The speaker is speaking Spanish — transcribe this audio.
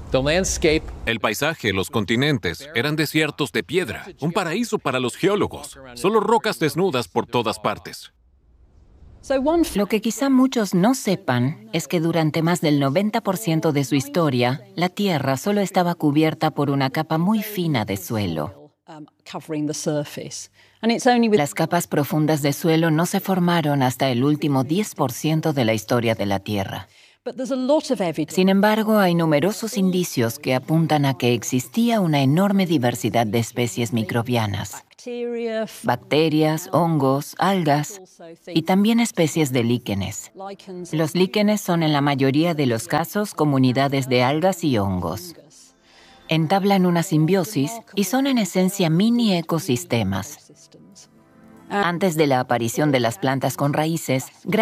El paisaje, los continentes, eran desiertos de piedra, un paraíso para los geólogos, solo rocas desnudas por todas partes. Lo que quizá muchos no sepan es que durante más del 90% de su historia, la Tierra solo estaba cubierta por una capa muy fina de suelo. Las capas profundas de suelo no se formaron hasta el último 10% de la historia de la Tierra. Sin embargo, hay numerosos indicios que apuntan a que existía una enorme diversidad de especies microbianas, bacterias, hongos, algas y también especies de líquenes. Los líquenes son en la mayoría de los casos comunidades de algas y hongos. Entablan una simbiosis y son en esencia mini ecosistemas. Antes de la aparición de las plantas con raíces,